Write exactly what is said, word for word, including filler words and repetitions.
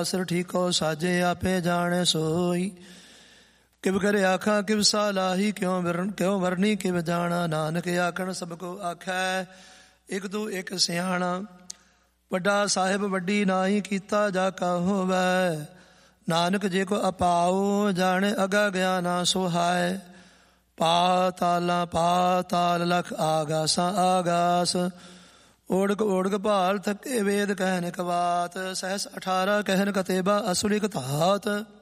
ਸਿਰ ਠੀਕੋ ਸਾਜੇ ਆਪੇ ਜਾਣੇ ਸੋਈ। ਕਿਵ ਕਰੇ ਆਖਾਂ ਕਿਵ ਸਾਲਾਹੀ ਕਿਉਂ ਵਰਨ ਕਿਉਂ ਵਰਨੀ ਕਿਵ ਜਾਣਾ। ਨਾਨਕ ਆਖਣ ਸਭ ਕੋ ਆਖੈ ਇਕ ਤੂੰ ਇੱਕ ਸਿਆਣਾ। ਵੱਡਾ ਸਾਹਿਬ ਵੱਡੀ ਨਾਹੀ ਕੀਤਾ ਜਾ ਕਾ ਹੋਵੈ। ਨਾਨਕ ਜੇ ਕੋ ਅਪਾਉ ਜਾਣੇ ਅਗਾ ਗਿਆ ਨਾ ਸੁਹਾਏ। ਪਾਤਾਲਾਂ ਪਾਤਾਲ ਲਖ ਆਗਾਸਾਂ ਆਗਾਸ। ਓੜਕ ਓੜਕ ਭਾਲ ਥਕੇ ਵੇਦ ਕਹਿਨ ਕਵਾਤ। ਸਹਿਸ ਅਠਾਰਾਂ ਕਹਿਨ ਕਤੇਬਾ ਅਸੁਲਿਕ ਧਾਤ।